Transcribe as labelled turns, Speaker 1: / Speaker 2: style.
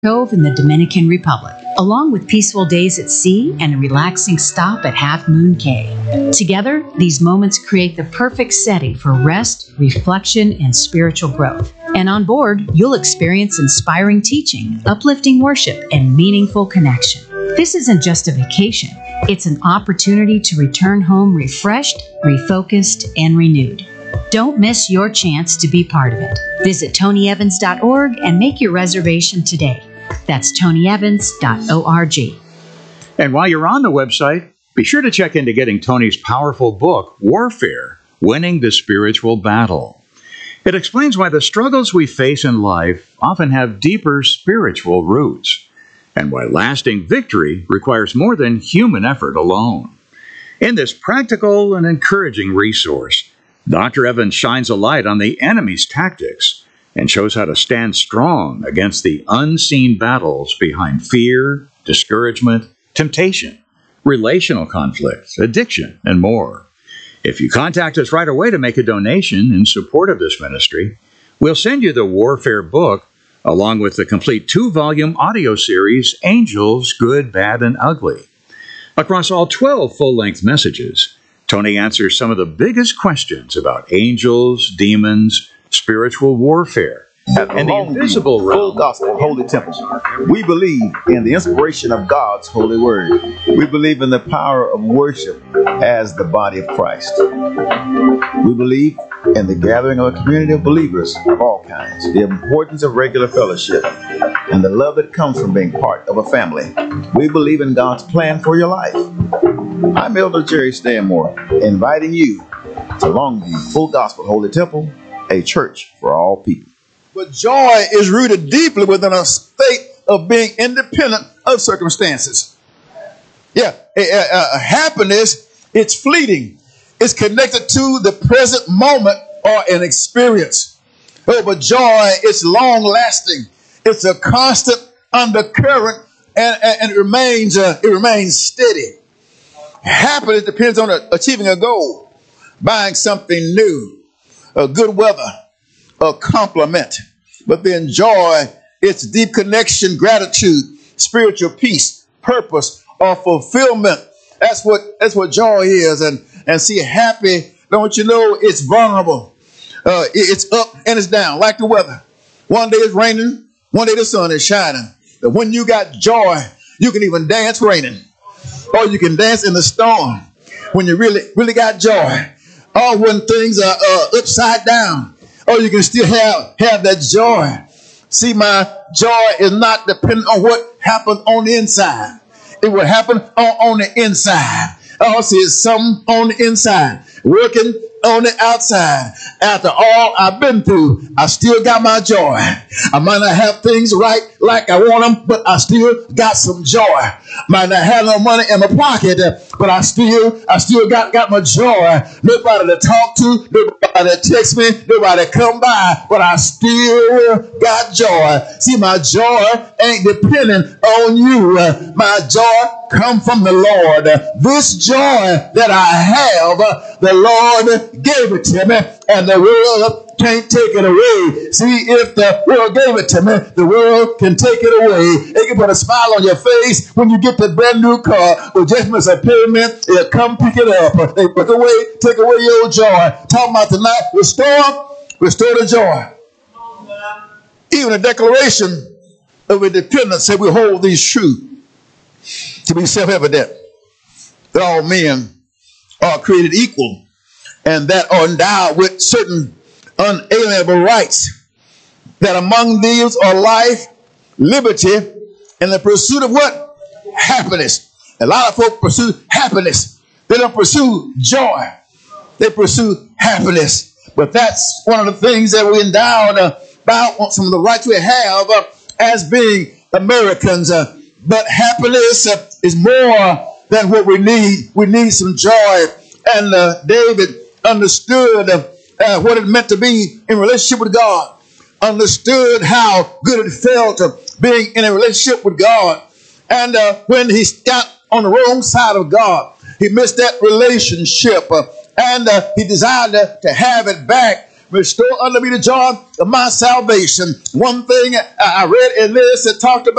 Speaker 1: Cove in the Dominican Republic, along with peaceful days at sea and a relaxing stop at Half Moon Cay. Together, these moments create the perfect setting for rest, reflection, and spiritual growth. And on board, you'll experience inspiring teaching, uplifting worship, and meaningful connection. This isn't just a vacation. It's an opportunity to return home refreshed, refocused, and renewed. Don't miss your chance to be part of it. Visit tonyevans.org and make your reservation today. That's tonyevans.org.
Speaker 2: And while you're on the website, be sure to check into getting Tony's powerful book, Warfare: Winning the Spiritual Battle. It explains why the struggles we face in life often have deeper spiritual roots, and why lasting victory requires more than human effort alone. In this practical and encouraging resource, Dr. Evans shines a light on the enemy's tactics and shows how to stand strong against the unseen battles behind fear, discouragement, temptation, relational conflicts, addiction, and more. If you contact us right away to make a donation in support of this ministry, we'll send you the Warfare book along with the complete 2-volume audio series, Angels, Good, Bad, and Ugly. Across all 12 full-length messages, Tony answers some of the biggest questions about angels, demons, spiritual warfare, and the invisible realm.
Speaker 3: Full gospel, holy temples. We believe in the inspiration of God's holy word. We believe in the power of worship as the body of Christ. We believe in the gathering of a community of believers of all kinds, the importance of regular fellowship, and the love that comes from being part of a family. We believe in God's plan for your life. I'm Elder Jerry Stanmore, inviting you to Longview Full Gospel Holy Temple, a church for all people. But joy is rooted deeply within a state of being independent of circumstances. Happiness, it's fleeting. It's connected to the present moment or an experience. But joy is long-lasting. It's a constant undercurrent, and it remains steady. Happiness depends on achieving a goal, buying something new, a good weather, a compliment. But then joy, it's deep connection, gratitude, spiritual peace, purpose, or fulfillment. That's what joy is. And see, happy, don't you know, it's vulnerable. It's up and it's down, like the weather. One day it's raining, one day the sun is shining. But when you got joy, you can even dance raining, or you can dance in the storm. When you really got joy, or when things are upside down, or you can still have that joy. See, my joy is not dependent on what happens on the inside. It will happen on the inside. Oh, see, it's something on the inside, working on the outside. After all I've been through, I still got my joy. I might not have things right like I want them, but I still got some joy. Might not have no money in my pocket, but I still got my joy. Nobody to talk to, nobody to text me, nobody to come by, but I still got joy. See, my joy ain't dependent on you. My joy come from the Lord. This joy that I have, the Lord gave it to me, and the world can't take it away. See, if the world gave it to me, the world can take it away. They can put a smile on your face when you get the brand new car. Well, just miss a payment, they'll come pick it up. They take away your joy. Talking about tonight, restore the joy. Even a declaration of independence said we hold these truths to be self-evident, that all men are created equal and that are endowed with certain unalienable rights, that among these are life, liberty, and the pursuit of what? Happiness. A lot of folks pursue happiness. They don't pursue joy. They pursue happiness. But that's one of the things that we endowed by some of the rights we have as being Americans. But happiness is more than what we need. We need some joy. And David understood what it meant to be in relationship with God. Understood how good it felt being in a relationship with God. And when he got on the wrong side of God, he missed that relationship. And he desired to have it back. Restore unto me the joy of my salvation. One thing I read in this, it talked about